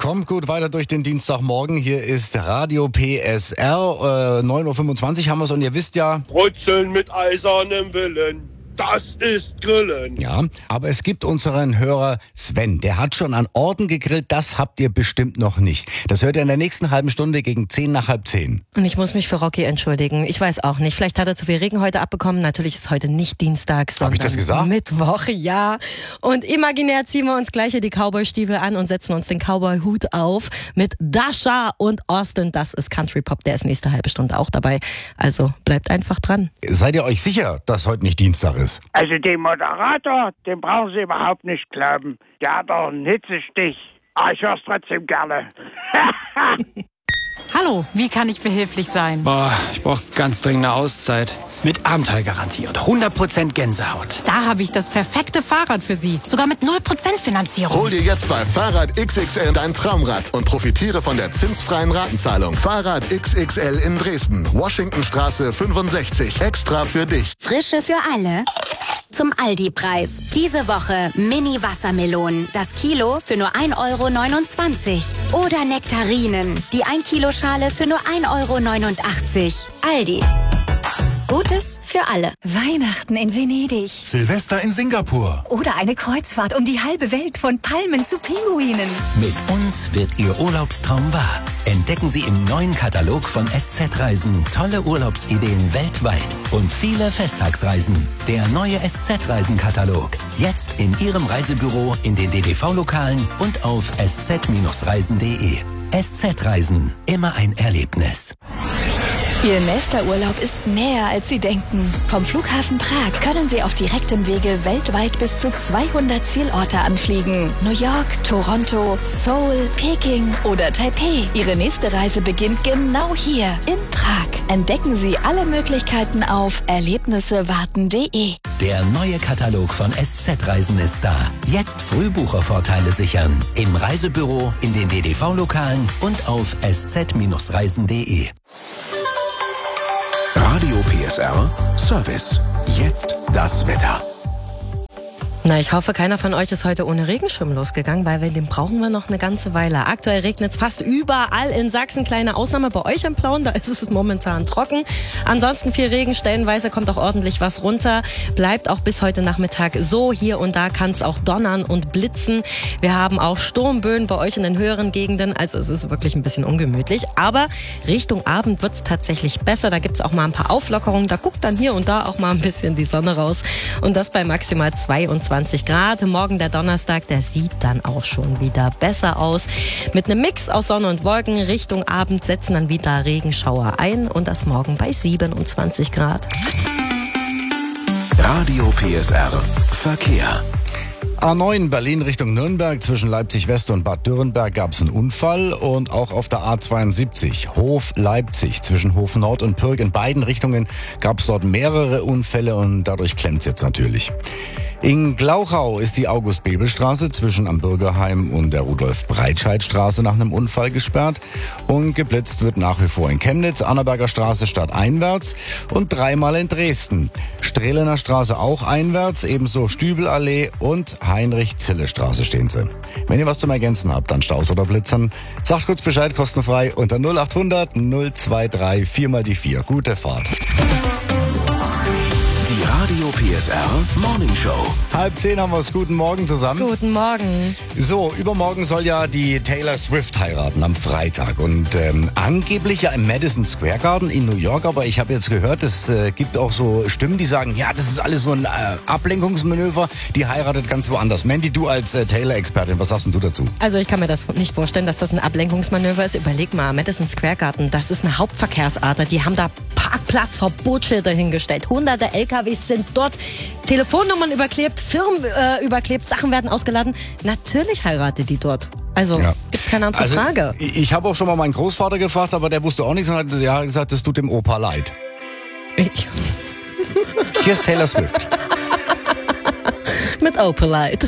Kommt gut weiter durch den Dienstagmorgen. Hier ist Radio PSR. 9.25 Uhr haben wir es und ihr wisst ja... Brutzeln mit eisernem Willen. Das ist Grillen. Ja, aber es gibt unseren Hörer Sven, der hat schon an Orten gegrillt, das habt ihr bestimmt noch nicht. Das hört ihr in der nächsten halben Stunde gegen 10:50. Und ich muss mich für Rocky entschuldigen. Ich weiß auch nicht, vielleicht hat er zu viel Regen heute abbekommen. Natürlich ist heute nicht Dienstag, sondern ich das gesagt? Mittwoch, ja. Und imaginär ziehen wir uns gleich hier die Cowboy-Stiefel an und setzen uns den Cowboy-Hut auf mit Dasha und Austin. Das ist Country Pop, der ist nächste halbe Stunde auch dabei. Also bleibt einfach dran. Seid ihr euch sicher, dass heute nicht Dienstag ist? Also den Moderator, den brauchen Sie überhaupt nicht glauben. Der hat doch einen Hitzestich. Aber ich hör's trotzdem gerne. Hallo, wie kann ich behilflich sein? Boah, ich brauche ganz dringend eine Auszeit. Mit Abenteuergarantie und 100% Gänsehaut. Da habe ich das perfekte Fahrrad für Sie. Sogar mit 0% Finanzierung. Hol dir jetzt bei Fahrrad XXL dein Traumrad und profitiere von der zinsfreien Ratenzahlung. Fahrrad XXL in Dresden, Washingtonstraße 65, extra für dich. Frische für alle. Zum Aldi-Preis. Diese Woche Mini-Wassermelonen. Das Kilo für nur 1,29 €. Oder Nektarinen. Die 1-Kilo-Schale für nur 1,89 €. Aldi. Gutes für alle. Weihnachten in Venedig. Silvester in Singapur. Oder eine Kreuzfahrt um die halbe Welt von Palmen zu Pinguinen. Mit uns wird Ihr Urlaubstraum wahr. Entdecken Sie im neuen Katalog von SZ Reisen tolle Urlaubsideen weltweit und viele Festtagsreisen. Der neue SZ Reisen-Katalog. Jetzt in Ihrem Reisebüro, in den DDV-Lokalen und auf sz-reisen.de. SZ Reisen. Immer ein Erlebnis. Ihr nächster Urlaub ist näher, als Sie denken. Vom Flughafen Prag können Sie auf direktem Wege weltweit bis zu 200 Zielorte anfliegen. New York, Toronto, Seoul, Peking oder Taipei. Ihre nächste Reise beginnt genau hier in Prag. Entdecken Sie alle Möglichkeiten auf erlebnissewarten.de. Der neue Katalog von SZ Reisen ist da. Jetzt Frühbuchervorteile sichern. Im Reisebüro, in den DDV-Lokalen und auf sz-reisen.de. Radio PSR Service. Jetzt das Wetter. Na, ich hoffe, keiner von euch ist heute ohne Regenschirm losgegangen, weil den brauchen wir noch eine ganze Weile. Aktuell regnet es fast überall in Sachsen. Kleine Ausnahme bei euch am Plauen, da ist es momentan trocken. Ansonsten viel Regen, stellenweise kommt auch ordentlich was runter. Bleibt auch bis heute Nachmittag so. Hier und da kann es auch donnern und blitzen. Wir haben auch Sturmböen bei euch in den höheren Gegenden. Also es ist wirklich ein bisschen ungemütlich. Aber Richtung Abend wird es tatsächlich besser. Da gibt es auch mal ein paar Auflockerungen. Da guckt dann hier und da auch mal ein bisschen die Sonne raus. Und das bei maximal 22 Grad. Morgen der Donnerstag, der sieht dann auch schon wieder besser aus. Mit einem Mix aus Sonne und Wolken Richtung Abend setzen dann wieder Regenschauer ein und das morgen bei 27 Grad. Radio PSR Verkehr. A9 Berlin Richtung Nürnberg, zwischen Leipzig West und Bad Dürrenberg gab es einen Unfall und auch auf der A72 Hof Leipzig zwischen Hof Nord und Pürg in beiden Richtungen gab es dort mehrere Unfälle und dadurch klemmt es jetzt natürlich. In Glauchau ist die August-Bebel-Straße zwischen am Bürgerheim und der Rudolf-Breitscheid-Straße nach einem Unfall gesperrt und geblitzt wird nach wie vor in Chemnitz, Annaberger Straße stadteinwärts und dreimal in Dresden. Strehlener Straße auch einwärts, ebenso Stübelallee und Heinrich-Zille-Straße stehen sie. Wenn ihr was zum Ergänzen habt, dann Staus oder Blitzern, sagt kurz Bescheid, kostenfrei unter 0800 023 4x4. Gute Fahrt. Die Radio PSR Morning Show. 9:30 haben wir es. Guten Morgen zusammen. Guten Morgen. So, übermorgen soll ja die Taylor Swift heiraten am Freitag und angeblich ja im Madison Square Garden in New York, aber ich habe jetzt gehört, es gibt auch so Stimmen, die sagen, ja, das ist alles so ein Ablenkungsmanöver, die heiratet ganz woanders. Mandy, du als Taylor-Expertin, was sagst denn du dazu? Also ich kann mir das nicht vorstellen, dass das ein Ablenkungsmanöver ist. Überleg mal, Madison Square Garden, das ist eine Hauptverkehrsader, die haben da Parkplatzverbotsschilder hingestellt. Hunderte LKWs sind dort, Telefonnummern überklebt, Firmen überklebt, Sachen werden ausgeladen. Natürlich heiratet die dort. Also gibt's keine andere Frage. Ich habe auch schon mal meinen Großvater gefragt, aber der wusste auch nichts und hat gesagt, das tut dem Opa leid. Hier ist Taylor Swift. Mit Opa leid.